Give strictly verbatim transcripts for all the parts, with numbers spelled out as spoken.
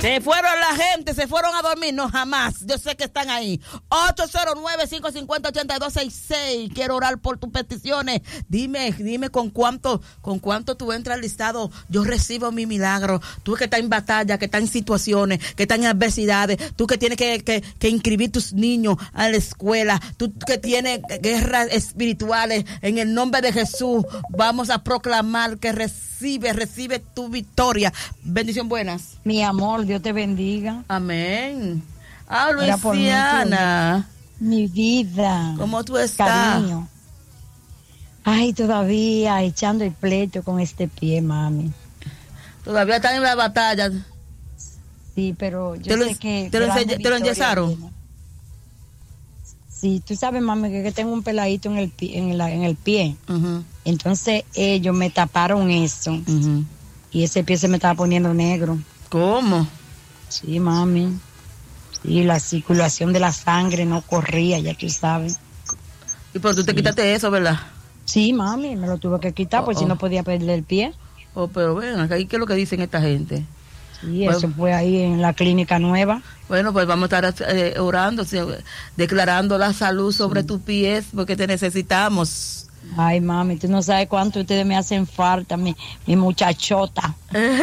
Se fueron la gente, se fueron a dormir. No, jamás. Yo sé que están ahí. ocho cero nueve, cinco cinco cero, ocho dos seis seis. Quiero orar por tus peticiones. Dime, dime con cuánto, con cuánto tú entras al listado. Yo recibo mi milagro. Tú que estás en batalla, que estás en situaciones, que estás en adversidades. Tú que tienes que, que, que inscribir tus niños a la escuela. Tú que tienes guerras espirituales. En el nombre de Jesús, vamos a proclamar que recibe, recibe tu victoria. Bendición buenas. Mi amor, Dios te bendiga. Amén. Ah, Luisiana. Mi vida. ¿Cómo tú estás? Cariño. Ay, todavía echando el pleito con este pie, mami. Todavía están en la batalla. Sí, pero yo ¿Te lo, sé que... ¿Te lo, ense- te lo enyesaron? Sí, tú sabes, mami, que tengo un peladito en el pie. En, la, en el pie. Uh-huh. Entonces ellos me taparon eso. Uh-huh. Y ese pie se me estaba poniendo negro. ¿Cómo? Sí, mami. Sí, la circulación de la sangre no corría, ya tú sabes. Y por tú te sí. quitaste eso, ¿verdad? Sí, mami, me lo tuve que quitar, oh, pues oh. si no podía perder el pie. Oh, pero ven, acá, ¿qué es lo que dicen esta gente? Sí, pues, eso fue ahí en la clínica nueva. Bueno, pues vamos a estar eh, orando, declarando la salud sobre sí. tus pies, porque te necesitamos. Ay, mami, tú no sabes cuánto ustedes me hacen falta, mi, mi muchachota.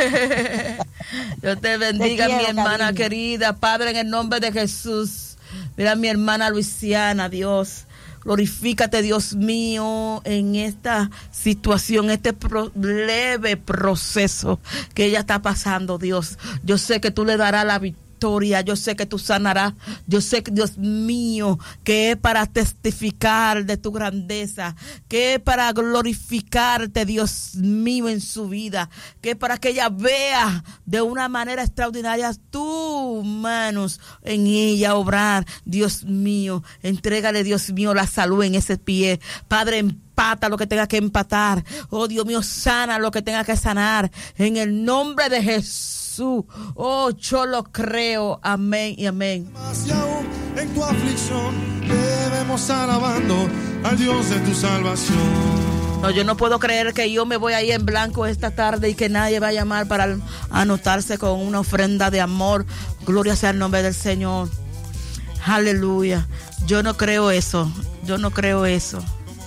Dios te bendiga, te quiero, mi hermana cariño. Querida. Padre, en el nombre de Jesús. Mira, mi hermana Luisiana, Dios. Glorifícate, Dios mío, en esta situación, este pro- leve proceso que ella está pasando, Dios. Yo sé que tú le darás la victoria. Yo sé que tú sanarás. Yo sé, Dios mío, que es para testificar de tu grandeza, que es para glorificarte, Dios mío, en su vida, que es para que ella vea de una manera extraordinaria tus manos en ella obrar. Dios mío, entrégale, Dios mío, la salud en ese pie. Padre, empata lo que tenga que empatar. Oh, Dios mío, sana lo que tenga que sanar. En el nombre de Jesús. Oh, yo lo creo. Amén y amén. En tu aflicción debemos alabando al Dios de tu salvación. No, yo no puedo creer que yo me voy ahí en blanco esta tarde y que nadie va a llamar para anotarse con una ofrenda de amor. Gloria sea el nombre del Señor. Aleluya. Yo no creo eso. Yo no creo eso.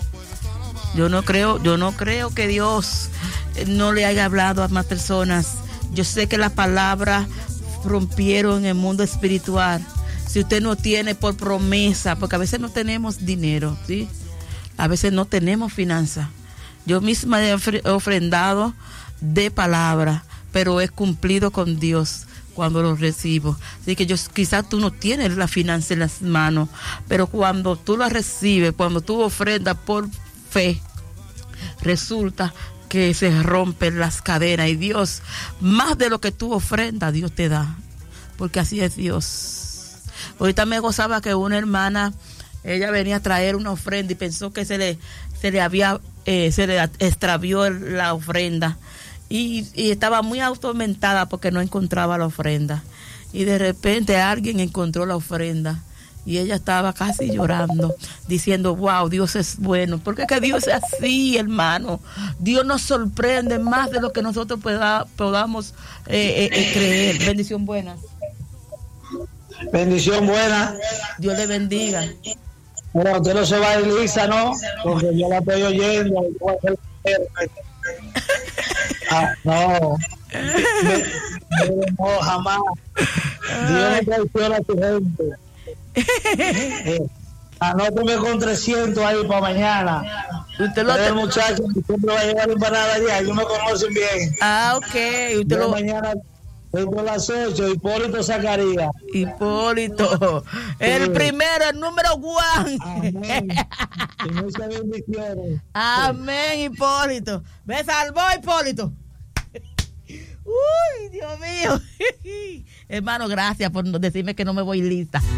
Yo no creo, yo no creo que Dios no le haya hablado a más personas. Yo sé que las palabras rompieron en el mundo espiritual. Si usted no tiene por promesa, porque a veces no tenemos dinero, ¿sí? A veces no tenemos finanzas. Yo misma he ofrendado de palabra, pero he cumplido con Dios cuando lo recibo. Así que yo, quizás tú no tienes la finanza en las manos, pero cuando tú la recibes, cuando tú ofrendas por fe, resulta que se rompen las cadenas y Dios, más de lo que tú ofrendas, Dios te da, porque así es Dios. Ahorita me gozaba que una hermana, ella venía a traer una ofrenda y pensó que se le, se le había, eh, se le extravió la ofrenda y, y estaba muy atormentada porque no encontraba la ofrenda y de repente alguien encontró la ofrenda. Y ella estaba casi llorando, diciendo, wow, Dios es bueno. Porque es que Dios es así, hermano. Dios nos sorprende más de lo que nosotros pueda, podamos eh, eh, creer. Bendición buena. Bendición buena. Dios le bendiga. Bueno, usted no se va a ir lisa, ¿no? Porque yo la estoy oyendo. Ah, no. Me, me, no, jamás. Dios no traiciona a su gente. eh, anóteme con trescientos ahí para mañana. Usted lo el muchacho que siempre va a llevar empanada allá, ellos me conocen bien. Ah, ok. Usted lo... mañana desde las ocho, Hipólito Zacarías. Hipólito, el sí. primero, el número one. Amén. Y muchas bendiciones. Amén, Hipólito. Me salvó, Hipólito. Uy, Dios mío. Hermano, gracias por decirme que no me voy lista.